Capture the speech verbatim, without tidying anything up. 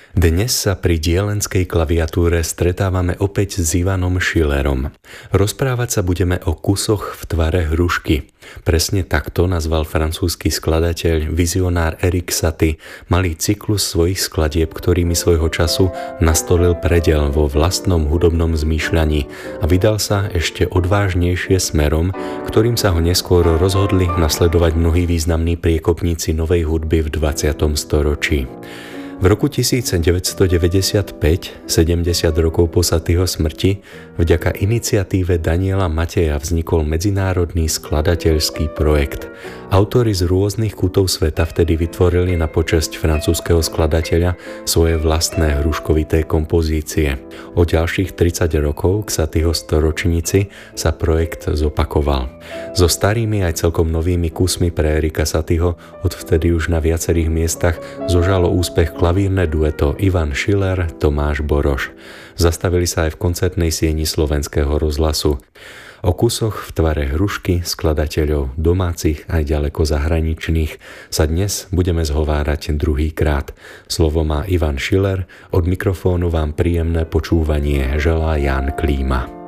Dnes sa pri dielenskej klaviatúre stretávame opäť s Ivanom Schillerom. Rozprávať sa budeme o kusoch v tvare hrušky. Presne takto nazval francúzsky skladateľ, vizionár Erik Satie malý cyklus svojich skladieb, ktorými svojho času nastolil prediel vo vlastnom hudobnom zmýšľaní a vydal sa ešte odvážnejšie smerom, ktorým sa ho neskôr rozhodli nasledovať mnohí významní priekopníci novej hudby v dvadsiatom storočí. V roku devätnásťstodeväťdesiatpäť, sedemdesiat rokov po Satieho smrti, vďaka iniciatíve Daniela Mateja vznikol medzinárodný skladateľský projekt. Autori z rôznych kútov sveta vtedy vytvorili na počesť francúzskeho skladateľa svoje vlastné hruškovité kompozície. O ďalších tridsať rokov k Satieho storočnici sa projekt zopakoval. So starými aj celkom novými kusmi pre Erika Satieho odvtedy už na viacerých miestach zožalo úspech klavírne dueto Ivan Schiller, Tomáš Boroš. Zastavili sa aj v koncertnej sieni Slovenského rozhlasu. O kusoch v tvare hrušky skladateľov domácich aj ďaleko zahraničných sa dnes budeme zhovárať druhýkrát. Slovo má Ivan Schiller, od mikrofónu vám príjemné počúvanie želá Ján Klíma.